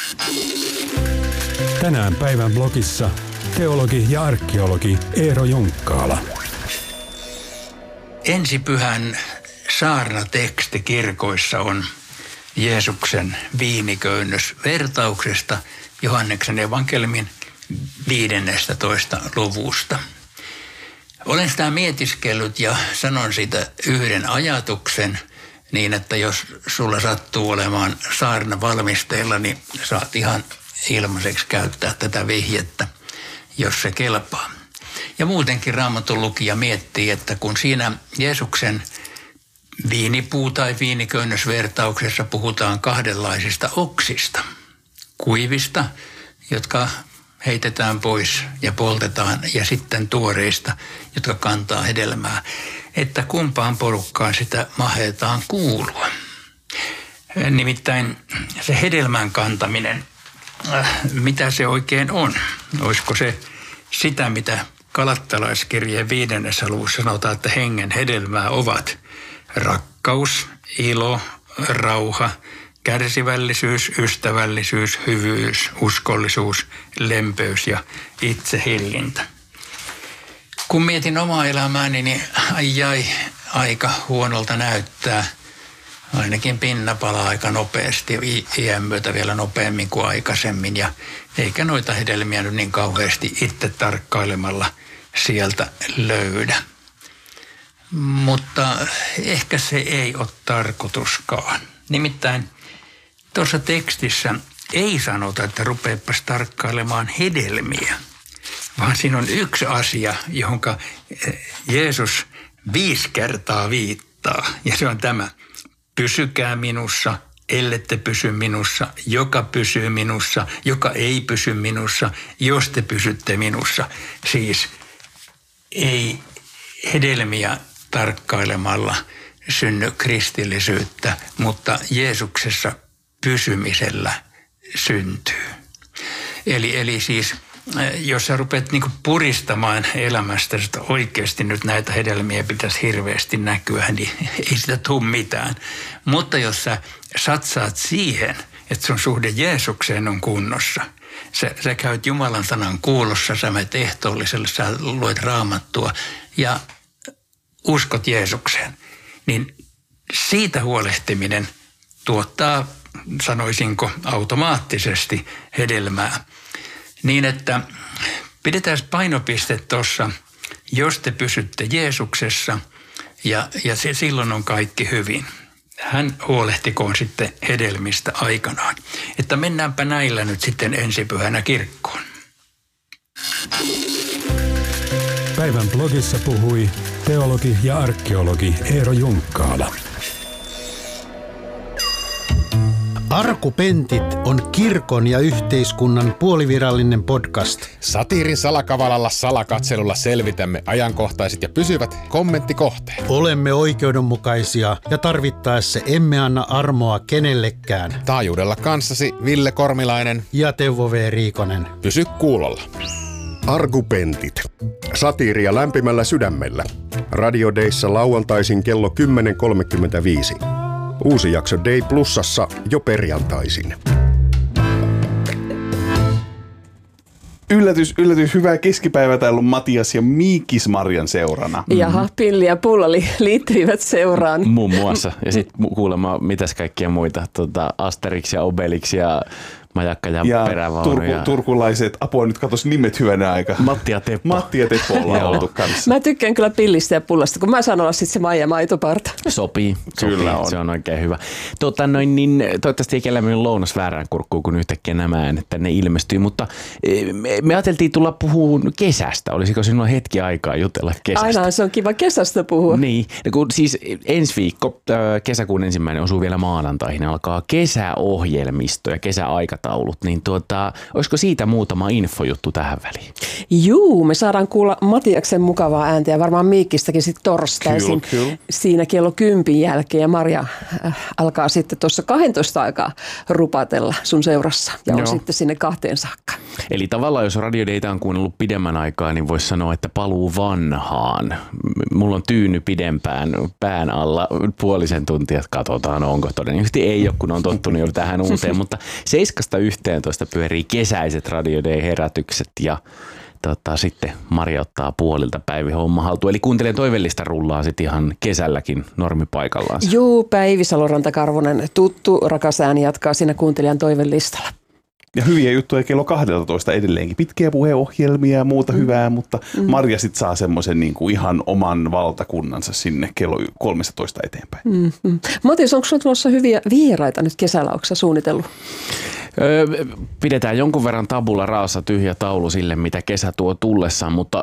Tänään päivän blogissa teologi ja arkeologi Eero Junkkaala. Ensipyhän saarnateksti kirkoissa on Jeesuksen viiniköynnös vertauksesta Johanneksen evankeliumin 15. luvusta. Olen sitä mietiskellyt ja sanon siitä yhden ajatuksen niin, että jos sulla sattuu olemaan saarna valmisteilla, niin saat ihan ilmaiseksi käyttää tätä vihjettä, jos se kelpaa. Ja muutenkin Raamatun lukija miettii, että kun siinä Jeesuksen viinipuu- tai viiniköynnösvertauksessa puhutaan kahdenlaisista oksista. Kuivista, jotka heitetään pois ja poltetaan, ja sitten tuoreista, jotka kantaa hedelmää. Että kumpaan porukkaan sitä mahetaan kuulua. Nimittäin se hedelmän kantaminen, mitä se oikein on? Olisiko se sitä, mitä Galattalaiskirjeen 5. luvussa sanotaan, että hengen hedelmää ovat rakkaus, ilo, rauha, kärsivällisyys, ystävällisyys, hyvyys, uskollisuus, lempeys ja itsehillintä. Kun mietin omaa elämääni, niin aika huonolta näyttää. Ainakin pinna palaa aika nopeasti, iän myötä vielä nopeammin kuin aikaisemmin. Ja eikä noita hedelmiä nyt niin kauheasti itse tarkkailemalla sieltä löydä. Mutta ehkä se ei ole tarkoituskaan. Nimittäin tuossa tekstissä ei sanota, että rupeepas tarkkailemaan hedelmiä, vaan siinä on yksi asia, johonka Jeesus 5 kertaa viittaa. Ja se on tämä: pysykää minussa, ellette pysy minussa, joka pysyy minussa, joka ei pysy minussa, jos te pysytte minussa. Siis ei hedelmiä tarkkailemalla synny kristillisyyttä, mutta Jeesuksessa pysymisellä syntyy. Eli siis jos sä rupeat niinku puristamaan elämästä, että oikeasti nyt näitä hedelmiä pitäisi hirveästi näkyä, niin ei sitä tule mitään. Mutta jos sä satsaat siihen, että sun suhde Jeesukseen on kunnossa, sä käyt Jumalan sanan kuulossa, sä menet ehtoolliselle, sä luet Raamattua ja uskot Jeesukseen, niin siitä huolehtiminen tuottaa, sanoisinko, automaattisesti hedelmää. Niin, että pidetään painopiste tuossa, jos te pysytte Jeesuksessa ja silloin on kaikki hyvin. Hän huolehtikoon sitten hedelmistä aikanaan. Että mennäänpä näillä nyt sitten ensipyhänä kirkkoon. Päivän blogissa puhui teologi ja arkeologi Eero Junkkaala. Arkupentit on kirkon ja yhteiskunnan puolivirallinen podcast. Satiirin salakavalalla salakatselulla selvitämme ajankohtaiset ja pysyvät kommenttikohteet. Olemme oikeudenmukaisia ja tarvittaessa emme anna armoa kenellekään. Taajuudella kanssasi Ville Kormilainen ja Teuvo V. Riikonen. Pysy kuulolla. Arkupentit. Satiiria lämpimällä sydämellä. Radio Dayssa lauantaisin kello 10.35. Uusi jakso Day Plusassa jo perjantaisin. Yllätys, hyvää keskipäivää. Täällä on Matias ja Miikis Marjan seurana. Jaha, Pilli ja Pulla liittyivät seuraan. Muun muassa. Ja sitten kuulemma mitäs kaikkia muita. Asterix ja Obelix ja majakka ja perävaunu. Turkulaiset, apua nyt katos nimet hyvänä aika. Matti ja Teppo ollaan oltu kanssa. Mä tykkään kyllä Pillistä ja Pullasta, kun mä saan olla sitten se Maija Maitoparta. Sopii. Se on oikein hyvä. Toivottavasti ei kellään mennyt lounas väärään kurkkuun, kun yhtäkkiä nämä äänet tänne ilmestyy. Mutta me ajateltiin tulla puhumaan kesästä. Olisiko sinulla hetki aikaa jutella kesästä? Aina se on kiva kesästä puhua. Niin. Kun siis ensi viikko, kesäkuun 1. osuu vielä maanantaihin, alkaa kesäohjelmisto ja kesäaikataulut, niin olisiko siitä muutama infojuttu tähän väliin? Juu, me saadaan kuulla Matiaksen mukavaa ääntä ja varmaan Miikkistäkin sitten torstaisin siinä kello 10 jälkeen. Ja Marja alkaa sitten tuossa 12 aikaa rupatella sun seurassa ja on sitten sinne 2 saakka. Eli tavallaan jos Radio Dayta on kuunnellut pidemmän aikaa, niin voisi sanoa, että paluu vanhaan. Mulla on tyyny pidempään pään alla puolisen tuntia, että katsotaan onko todennäköisesti ei ole, kun on tottunut jo tähän uuteen, mutta 7-11 pyörii kesäiset Radio Day-herätykset ja sitten Maria ottaa puolilta päivihomma haltuun. Eli kuuntelen toivellista rullaa sitten ihan kesälläkin normipaikallaan. Joo, Päivi Saloranta-Karvonen, tuttu rakas ääni jatkaa siinä kuuntelijan toivellistalla. Ja hyviä juttuja kello 12 edelleenkin. Pitkiä puheohjelmia ja muuta hyvää, mutta Marja sitten saa semmoisen niin kuin ihan oman valtakunnansa sinne kello 13 eteenpäin. Matias, onko sinulla tulossa hyviä vieraita nyt kesällä? Onko sä suunnitellut? Pidetään jonkun verran tabula raassa tyhjä taulu sille, mitä kesä tuo tullessaan, mutta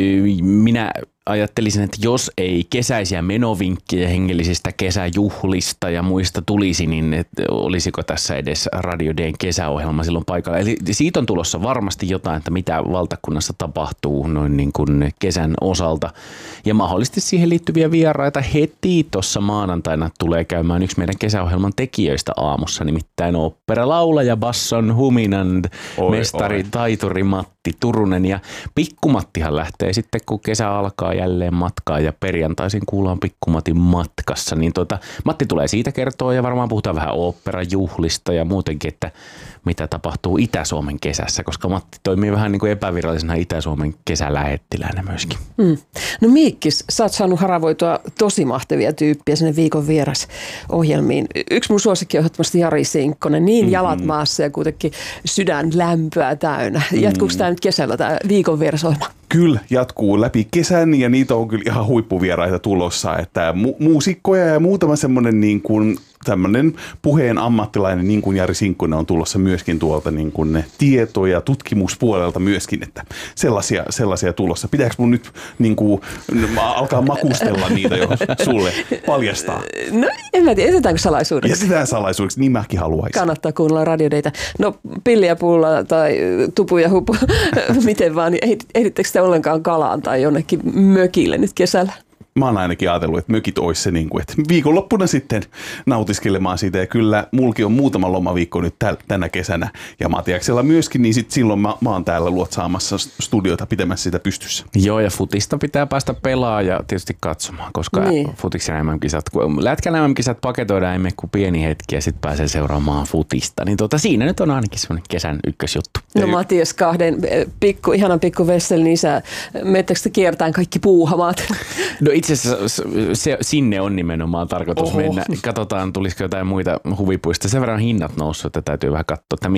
minä ajattelisin, että jos ei kesäisiä menovinkkejä hengellisistä kesäjuhlista ja muista tulisi, niin olisiko tässä edes Radio Dayn kesäohjelma silloin paikalla. Eli siitä on tulossa varmasti jotain, että mitä valtakunnassa tapahtuu noin niin kuin kesän osalta. Ja mahdollisesti siihen liittyviä vieraita heti tuossa maanantaina tulee käymään yksi meidän kesäohjelman tekijöistä aamussa, nimittäin oopperalaulaja, basson huminan, mestari, taituri Matti Turunen. Ja Pikkumattihan lähtee sitten, kun kesä alkaa jälleen matkaa ja perjantaisin kuullaan Pikkumatin matkassa. Niin Matti tulee siitä kertoa ja varmaan puhutaan vähän oopperajuhlista ja muutenkin, että mitä tapahtuu Itä-Suomen kesässä, koska Matti toimii vähän niin kuin epävirallisena Itä-Suomen kesälähettiläänä myöskin. No Miikkis, sä oot saanut haravoitua tosi mahtavia tyyppiä sinne viikon vierasohjelmiin. Yksi mun suosikki on ehdottomasti Jari Sinkkonen, niin jalat maassa ja kuitenkin sydän lämpöä täynnä. Jatkuuko tämä nyt kesällä tämä viikon vierasohjelma? Kyllä, jatkuu läpi kesän ja niitä on kyllä ihan huippuvieraita tulossa, että muusikkoja ja muutama semmoinen niin kuin tämmöinen puheen ammattilainen, niin kuin Jari Sinkkonen on tulossa myöskin tuolta niin kuin ne tieto- ja tutkimuspuolelta myöskin, että sellaisia tulossa. Pitääkö mun nyt niin kuin alkaa makustella niitä jo sulle paljastaa? No en mä tiedä, esitetäänkö salaisuudeksi? Esitetään salaisuudeksi, niin mäkin haluaisin. Kannattaa kuunnella Radio Dayta. No pilli ja pulla tai tupu ja hupu, miten vaan, niin ehdittekö te ollenkaan kalaan tai jonnekin mökille nyt kesällä? Mä oon ainakin ajatellut, että mökit olisi se, niin kuin, että viikonloppuna sitten nautiskelemaan siitä. Ja kyllä mulki on muutama lomaviikko nyt tänä kesänä. Ja Matiaksella myöskin, niin sit silloin mä oon täällä luotsaamassa studiota pitämässä sitä pystyssä. Joo, ja futista pitää päästä pelaamaan ja tietysti katsomaan, koska futiksen MM-kisat, kun lätkän MM-kisat paketoidaan emme kuin pieni hetki ja sitten pääsee seuraamaan futista. Niin siinä nyt on ainakin semmoinen kesän ykkösjuttu. No Matias, kahden ihanan pikku vesselin isä, menettekö te kiertämään kaikki puuhamaat? No itse asiassa sinne on nimenomaan tarkoitus mennä. Katsotaan, tulisiko jotain muita huvipuista. Sen verran hinnat noussut, että täytyy vähän katsoa, että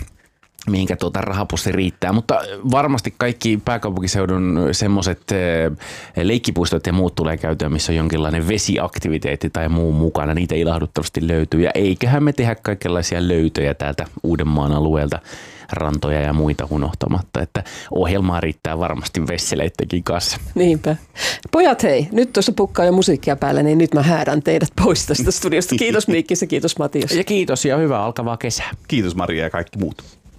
mihinkä rahapussi riittää. Mutta varmasti kaikki pääkaupunkiseudun semmoiset leikkipuistot ja muut tulee käytyä, missä on jonkinlainen vesiaktiviteetti tai muu mukana. Niitä ilahduttavasti löytyy. Ja eiköhän me tehdä kaikenlaisia löytöjä täältä Uudenmaan alueelta, rantoja ja muita unohtamatta, että ohjelmaa riittää varmasti vesseleittekin kanssa. Niinpä. Pojat hei, nyt tuossa pukkaa jo musiikkia päälle, niin nyt mä häädän teidät pois tästä studiosta. Kiitos Miikkis ja kiitos Matias. Ja kiitos ja hyvää alkavaa kesää. Kiitos Maria ja kaikki muut.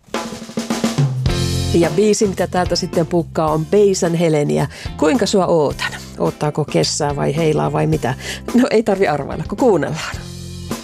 Ja biisi, mitä täältä sitten pukkaa, on Beisan Heleniä. Kuinka sua ootan? Oottaako kesää vai heilaa vai mitä? No ei tarvi arvailla, kun kuunnellaan.